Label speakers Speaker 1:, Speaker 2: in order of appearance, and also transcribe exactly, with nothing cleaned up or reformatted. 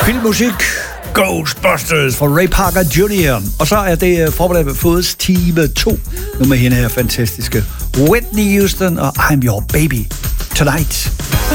Speaker 1: Filmmusik. Ghostbusters fra Ray Parker junior Og så er det forberedt med Foods time to. Nu med hende her fantastiske Whitney Houston og I'm Your Baby Tonight.